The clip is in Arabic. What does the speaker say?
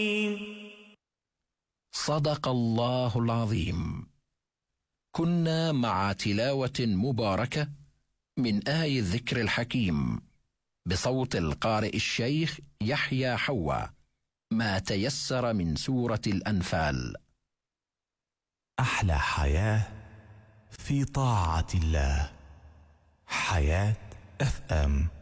صدق الله العظيم. كنا مع تلاوة مباركة من آي الذكر الحكيم بصوت القارئ الشيخ يحيى حوا، ما تيسر من سورة الأنفال. أحلى حياة في طاعة الله. حياة FM.